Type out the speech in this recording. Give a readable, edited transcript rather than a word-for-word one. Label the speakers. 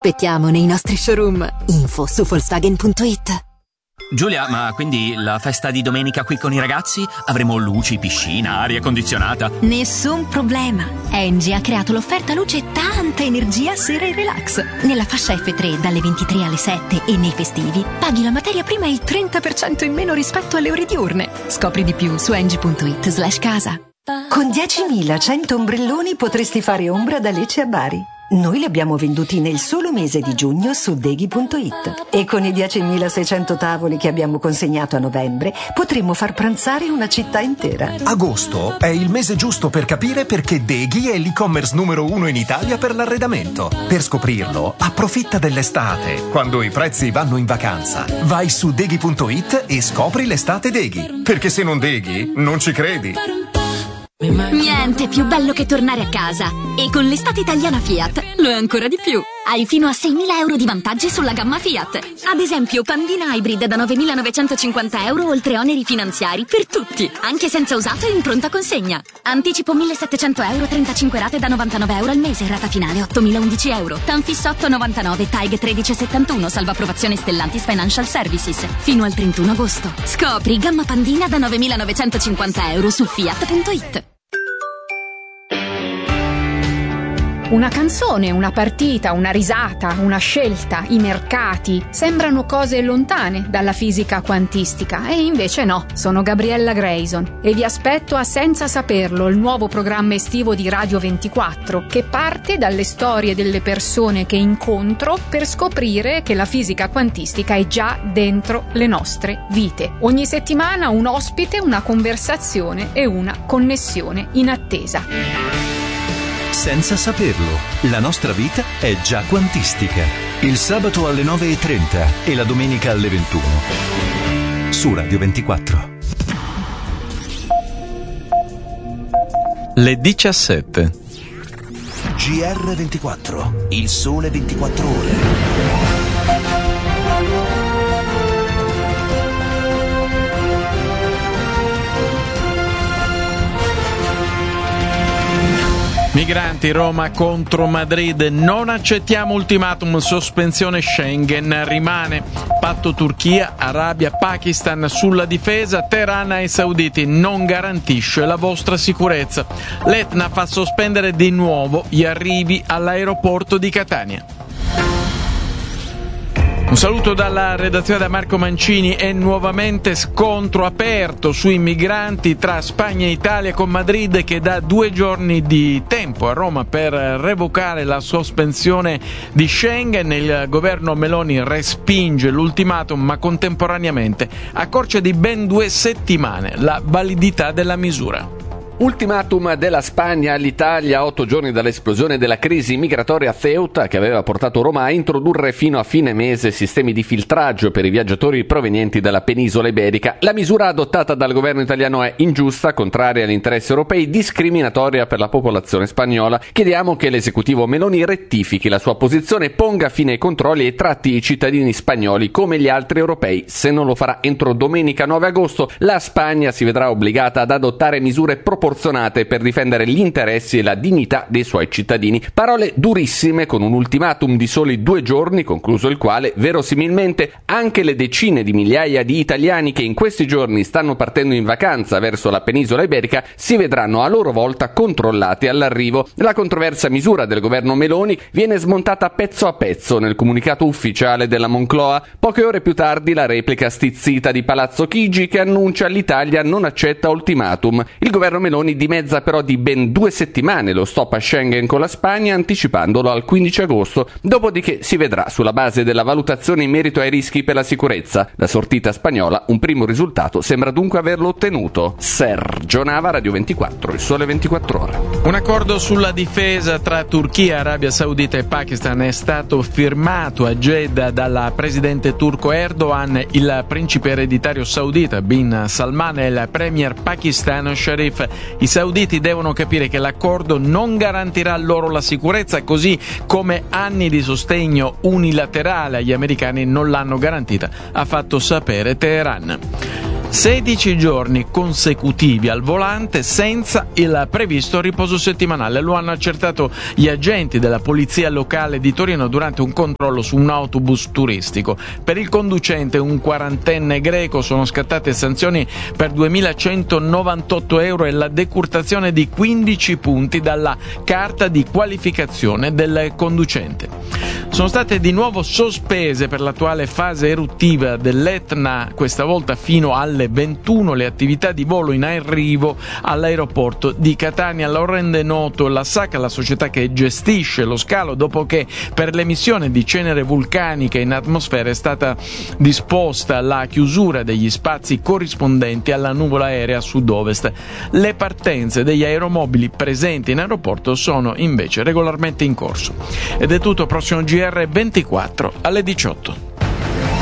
Speaker 1: aspettiamo nei nostri showroom. Info su Volkswagen.it.
Speaker 2: Giulia, ma quindi la festa di domenica qui con i ragazzi? Avremo luci, piscina, aria condizionata?
Speaker 3: Nessun problema. Engie ha creato l'offerta luce e tanta energia sera e relax. Nella fascia F3 dalle 23 alle 7 e nei festivi paghi la materia prima il 30% in meno rispetto alle ore diurne. Scopri di più su engie.it/casa.
Speaker 4: Con 10.100 ombrelloni potresti fare ombra da Lecce a Bari. Noi li abbiamo venduti nel solo mese di giugno su Deghi.it e con i 10.600 tavoli che abbiamo consegnato a novembre potremmo far pranzare una città intera.
Speaker 5: Agosto è il mese giusto per capire perché Deghi è l'e-commerce numero 1 in Italia per l'arredamento. Per scoprirlo, approfitta dell'estate, quando i prezzi vanno in vacanza. Vai su Deghi.it e scopri l'estate Deghi, perché se non Deghi, non ci credi.
Speaker 3: Niente più bello che tornare a casa. E con l'estate italiana Fiat lo è ancora di più. Hai fino a 6.000 euro di vantaggi sulla gamma Fiat. Ad esempio Pandina Hybrid da 9.950 euro oltre oneri finanziari per tutti, anche senza usato e in pronta consegna. Anticipo 1.700 euro, 35 rate da 99 euro al mese, rata finale 8.011 euro. Tanfis 8,99, TAG 1371, salvo approvazione Stellantis Financial Services. Fino al 31 agosto. Scopri gamma Pandina da 9.950 euro su Fiat.it.
Speaker 6: Una canzone, una partita, una risata, una scelta, i mercati sembrano cose lontane dalla fisica quantistica e invece no, sono Gabriella Grayson e vi aspetto a Senza Saperlo, il nuovo programma estivo di Radio 24 che parte dalle storie delle persone che incontro per scoprire che la fisica quantistica è già dentro le nostre vite. Ogni settimana un ospite, una conversazione e una connessione in attesa.
Speaker 7: Senza Saperlo, la nostra vita è già quantistica. Il sabato alle 9:30 e la domenica alle 21. Su Radio 24.
Speaker 8: Le 17.
Speaker 9: GR24, il sole 24 ore.
Speaker 8: Migranti, Roma contro Madrid, non accettiamo ultimatum, sospensione Schengen rimane, patto Turchia, Arabia, Pakistan sulla difesa, Teheran ai sauditi non garantisce la vostra sicurezza. L'Etna fa sospendere di nuovo gli arrivi all'aeroporto di Catania. Un saluto dalla redazione da Marco Mancini. È nuovamente scontro aperto sui migranti tra Spagna e Italia, con Madrid che dà 2 giorni di tempo a Roma per revocare la sospensione di Schengen. Il governo Meloni respinge l'ultimatum, ma contemporaneamente accorcia di ben 2 settimane la validità della misura.
Speaker 10: Ultimatum della Spagna all'Italia a 8 giorni dall'esplosione della crisi migratoria a Ceuta, che aveva portato Roma a introdurre fino a fine mese sistemi di filtraggio per i viaggiatori provenienti dalla penisola iberica. La misura adottata dal governo italiano è ingiusta, contraria agli interessi europei, discriminatoria per la popolazione spagnola. Chiediamo che l'esecutivo Meloni rettifichi la sua posizione, ponga fine ai controlli e tratti i cittadini spagnoli come gli altri europei. Se non lo farà entro domenica 9 agosto, la Spagna si vedrà obbligata ad adottare misure proporzionate per difendere gli interessi e la dignità dei suoi cittadini. Parole durissime, con un ultimatum di soli 2 giorni, concluso il quale, verosimilmente, anche le decine di migliaia di italiani che in questi giorni stanno partendo in vacanza verso la penisola iberica si vedranno a loro volta controllati all'arrivo. La controversa misura del governo Meloni viene smontata pezzo a pezzo nel comunicato ufficiale della Moncloa. Poche ore più tardi la replica stizzita di Palazzo Chigi, che annuncia l'Italia non accetta ultimatum. Il governo Meloni dimezza però di ben 2 settimane lo stop a Schengen con la Spagna, anticipandolo al 15 agosto, dopodiché si vedrà sulla base della valutazione in merito ai rischi per la sicurezza. La sortita spagnola un primo risultato sembra dunque averlo ottenuto. Sergio Nava, Radio 24, il sole 24 ore.
Speaker 8: Un accordo sulla difesa tra Turchia, Arabia Saudita e Pakistan è stato firmato a Jeddah dalla presidente turco Erdogan, il principe ereditario saudita Bin Salman e il premier pakistano Sharif. I sauditi devono capire che l'accordo non garantirà loro la sicurezza, così come anni di sostegno unilaterale agli americani non l'hanno garantita, ha fatto sapere Teheran. 16 giorni consecutivi al volante senza il previsto riposo settimanale. Lo hanno accertato gli agenti della polizia locale di Torino durante un controllo su un autobus turistico. Per il conducente, un quarantenne greco, sono scattate sanzioni per 2.198 euro e la decurtazione di 15 punti dalla carta di qualificazione del conducente. Sono state di nuovo sospese per l'attuale fase eruttiva dell'Etna, questa volta fino alle 21, le attività di volo in arrivo all'aeroporto di Catania. Lo rende noto la SACA, la società che gestisce lo scalo, dopo che per l'emissione di cenere vulcanica in atmosfera è stata disposta la chiusura degli spazi corrispondenti alla nuvola aerea sud-ovest. Le partenze degli aeromobili presenti in aeroporto sono invece regolarmente in corso. Ed è tutto, prossimo GR24 alle 18.